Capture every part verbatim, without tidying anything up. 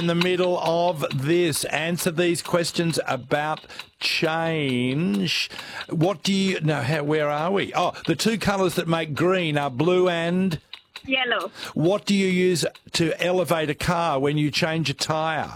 in the middle of this. Answer these questions about change. What do you... No, how, where are we? Oh, the two colours that make green are blue and... Yellow. What do you use to elevate a car when you change a tyre?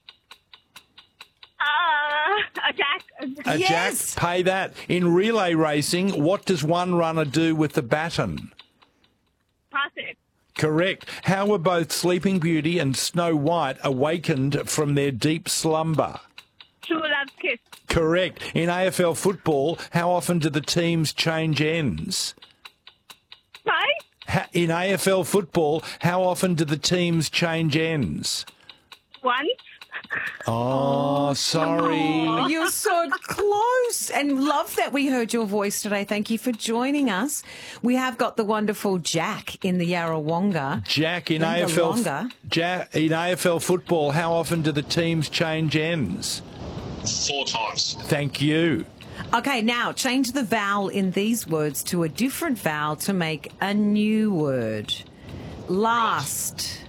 Uh, a jack. A Yes. jack, pay that. In relay racing, what does one runner do with the baton? Pass it. Correct. How were both Sleeping Beauty and Snow White awakened from their deep slumber? True love kiss. Correct. In A F L football, how often do the teams change ends? Five. Ha- In A F L football, how often do the teams change ends? Once. Oh, sorry. Oh, you're so close. And love that we heard your voice today. Thank you for joining us. We have got the wonderful Jack in the Yarrawonga. Jack, in A F L, Lingalonga. Jack, in A F L football, how often do the teams change ends? Four times. Thank you. Okay, now change the vowel in these words to a different vowel to make a new word. Last.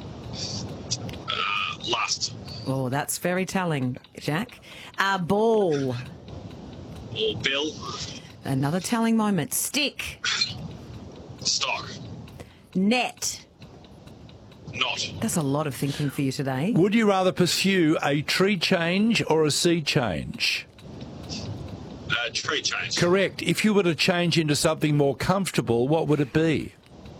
Uh, last. Oh, that's very telling, Jack. Uh, ball. Or bill. Another telling moment. Stick. Stock. Net. Not. That's a lot of thinking for you today. Would you rather pursue a tree change or a sea change? Uh, tree change. Correct. If you were to change into something more comfortable, what would it be?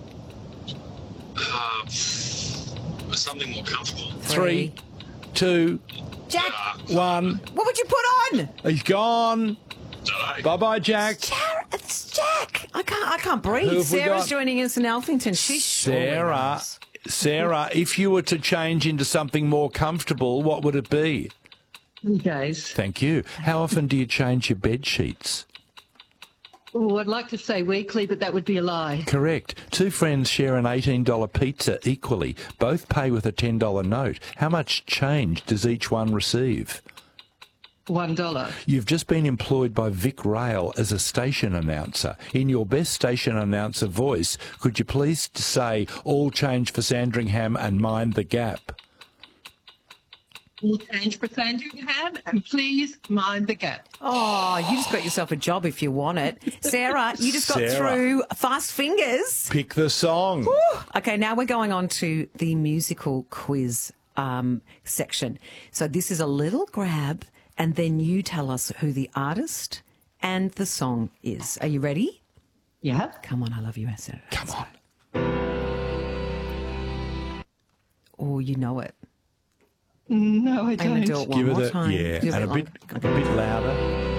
Uh, something more comfortable. Three, two, Jack, Uh, one. what would you put on? He's gone. dunno. Bye-bye, Jack. Jar- it's Jack. I can't. I can't Who breathe. have we Sarah's got? joining us in Alphington. She's Sarah. Sure Sarah, if you were to change into something more comfortable, what would it be? Guys, Thank you. How often do you change your bed sheets? oh, I'd like to say weekly, but that would be a lie. Correct. Two friends share an eighteen dollar pizza equally. Both pay with a ten dollar note. How much change does each one receive? One dollar. You've just been employed by Vic Rail as a station announcer. In your best station announcer voice, could you please say, all change for Sandringham and mind the gap? We'll change for Sandringham, and please mind the gap. Oh, you just got yourself a job if you want it. Sarah, you just got Sarah. through Fast Fingers. Pick the song. Okay, now we're going on to the musical quiz um, section. So this is a little grab, and then you tell us who the artist and the song is. Are you ready? Yeah. Come on, I love you, Sarah. Come on. Oh, you know it. No, I I'm going to do don't. it one Give more it a time. yeah, Do and a long- bit a bit louder.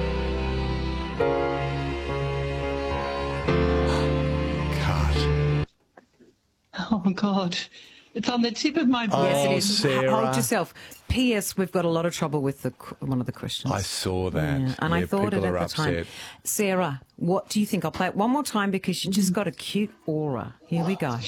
Cut. Oh, God. It's on the tip of my brain. Yes, it Oh, is. Sarah. Hold yourself. P S. We've got a lot of trouble with the qu- one of the questions. I saw that. Yeah, and I Yeah, thought it people at are the upset. time. Sarah, what do you think? I'll play it one more time because you just got a cute aura. Here we go.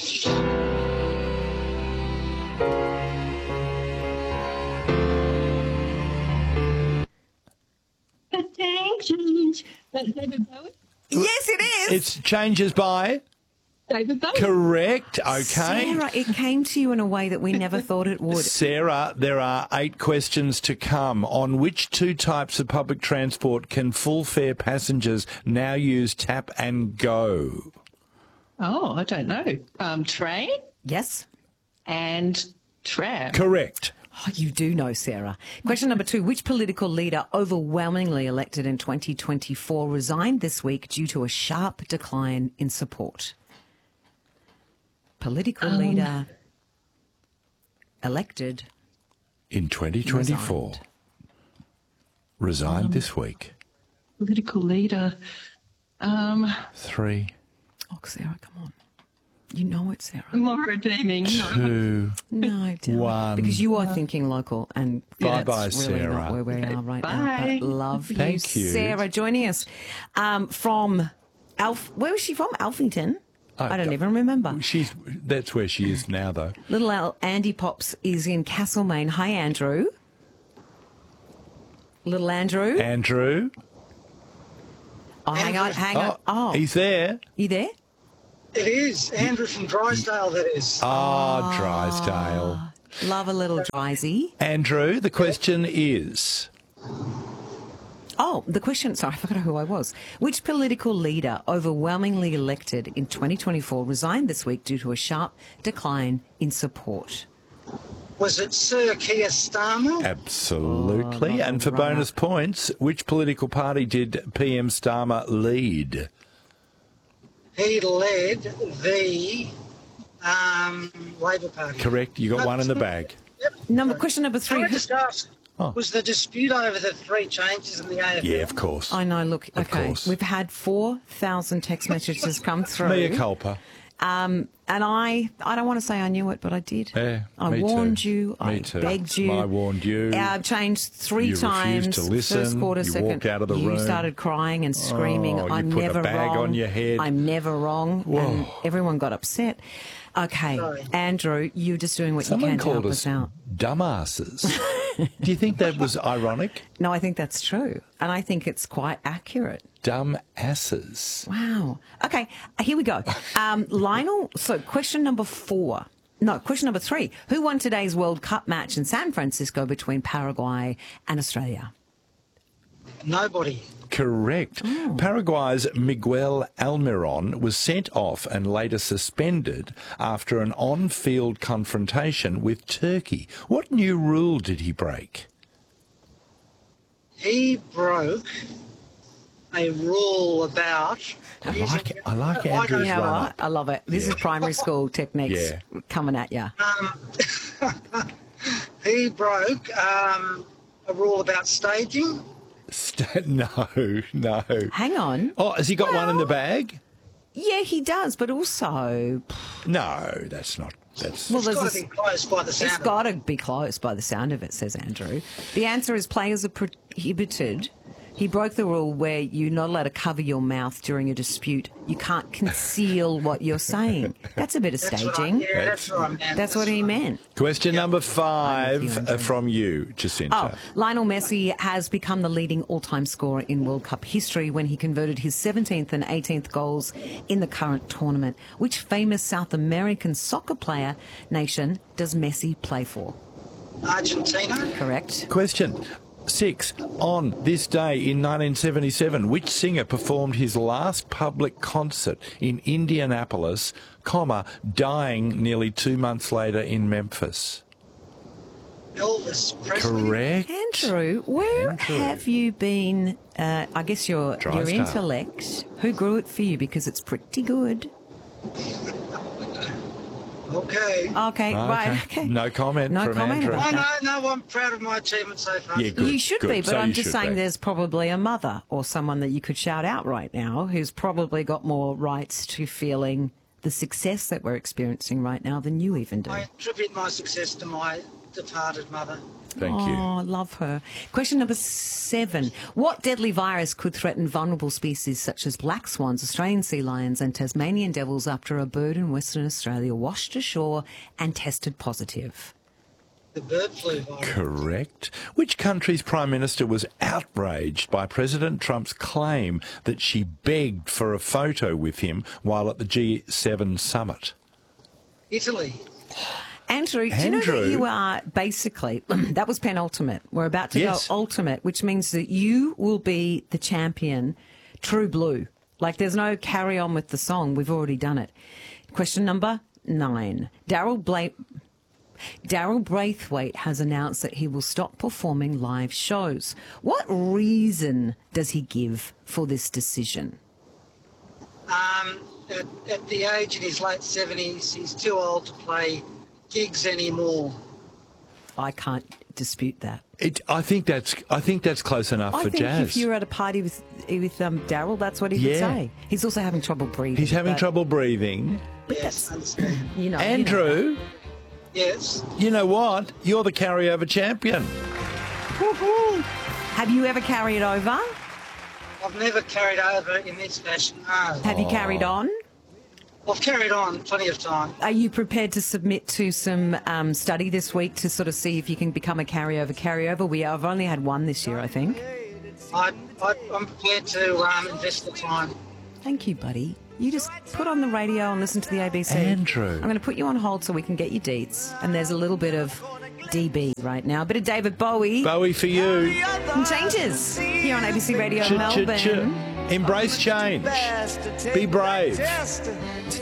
Change. That's David Bowie. Yes, it is. It's changes by David Bowie. correct. Okay. Sarah, it came to you in a way that we never thought it would. Sarah, there are eight questions to come. On which two types of public transport can full fare passengers now use tap and go? Oh, I don't know. Um, train Yes? and tram. Correct. Oh, you do know, Sarah. Question number two. Which political leader overwhelmingly elected in twenty twenty-four resigned this week due to a sharp decline in support? Political Um, leader elected. In twenty twenty-four. Resigned. Resigned this week. Political leader. Um, Three, Oh, Sarah, come on. You know it, Sarah. more redeeming. two. No, don't. One. Because you are thinking local, and Bye-bye, that's really Sarah. not where we are right Bye. now. But love Thank you. Sarah, joining us um, from Alf. Where was she from? Alphington. I I don't don't- even remember. She's that's where she is now, though. Little Al, Andy Pops is in Castlemaine. Hi, Andrew. Little Andrew. Andrew. Oh, hang on, hang on. Oh, he's there. you there? It is. Andrew from Drysdale, that is. Ah, Drysdale. Love a little drysy. Andrew, the question is... Oh, the question, sorry, I forgot who I was. Which political leader, overwhelmingly elected in twenty twenty-four, resigned this week due to a sharp decline in support? Was it Sir Keir Starmer? Absolutely. Oh, and for runner. bonus points, which political party did P M Starmer lead? He led the um, Labor Party. Correct. You got one in the bag. Number question number Can three. I just ask, Oh. was the dispute over the three changes in the A F L? Yeah, of course. I know, look, Of okay. course. We've had four thousand text messages come through. Mea culpa. Um, and I, I don't want to say I knew it, but I did. Yeah, I me warned too. you. Me I too. begged you. I warned you. I've changed three You refused times. to listen. First quarter, You second. walked out of the you room. started crying and screaming. Oh, you I'm put a never bag wrong. on your head. I'm never wrong. Whoa. And everyone got upset. Okay, Sorry. Andrew, you're just doing what Someone you can to help called us us out. dumbasses. Do you think that was ironic? No, I think that's true, and I think it's quite accurate. Dumb asses. Wow. Okay, here we go. Um, Lionel, so question number four. No, question number three. Who won today's World Cup match in San Francisco between Paraguay and Australia? Nobody. Correct. Oh. Paraguay's Miguel Almiron was sent off and later suspended after an on-field confrontation with Turkey. What new rule did he break? He broke a rule about... I like it. I like I don't Andrew's You know run what? up. I love it. This is primary school techniques Yeah. coming at you. He broke um, a rule about staging. St- no, no. Hang on. Oh, has he got one in the bag? Yeah, he does, but also, No, that's not. That's well, It's there's got a, to be close by the it's sound of got to be close by the sound of it, says Andrew. The answer is players are prohibited. He broke the rule where you're not allowed to cover your mouth during a dispute. You can't conceal what you're saying. That's a bit of That's staging. Right. Yeah, that's what I meant. That's what he right. meant. question number I'm five with you, uh, Andrew. from you, Jacinta. Oh, Lionel Messi has become the leading all-time scorer in World Cup history when he converted his seventeenth and eighteenth goals in the current tournament. Which famous South American soccer player nation does Messi play for? Argentina. Correct. Question six. On this day in nineteen seventy-seven, which singer performed his last public concert in Indianapolis, comma, dying nearly two months later in Memphis? Elvis Presley. Correct. Andrew, where Andrew. have you been? Uh, I guess your Dry your start. intellect. Who grew it for you? Because it's pretty good. Okay. Okay, right. Okay. No comment No from comment Andrew. about No, that. no, no, I'm proud of my achievement so far. Yeah, good. You should good. be, but So I'm you just should saying be. there's probably a mother or someone that you could shout out right now who's probably got more rights to feeling the success that we're experiencing right now than you even do. I attribute my success to my departed mother. Thank oh, you. I love her. Question number seven. What deadly virus could threaten vulnerable species such as black swans, Australian sea lions and Tasmanian devils after a bird in Western Australia washed ashore and tested positive? The bird flu virus. Correct. Which country's Prime Minister was outraged by President Trump's claim that she begged for a photo with him while at the G seven summit? Italy. Andrew, do you know that Andrew? you are basically, that was penultimate. We're about to Yes. go ultimate, which means that you will be the champion, true blue. Like there's no carry on with the song. We've already done it. Question number nine. Daryl Bla- Daryl Braithwaite has announced that he will stop performing live shows. What reason does he give for this decision? Um, at, at the age in his late seventies, he's too old to play gigs anymore. I can't dispute that. It, I think that's I think that's close enough I for think jazz. if you're at a party with with um, Daryl, that's what he would Yeah. say. He's also having trouble breathing. He's having but, trouble breathing. Yes, understand. You know, Andrew, Yes. you know what? You're the carryover champion. Have you ever carried over? I've never carried over in this fashion, no. Have you carried on? I've carried on plenty of time. Are you prepared to submit to some um, study this week to sort of see if you can become a carryover carryover? We have only had one this year, I think. I, I, I'm prepared to um, invest the time. Thank you, buddy. You just put on the radio and listen to the A B C. Andrew. I'm going to put you on hold so we can get your deets. And there's a little bit of D B right now. A bit of David Bowie. Bowie for you. And Changes here on A B C Radio Ch- ch- Melbourne. ch- Embrace change. Be brave.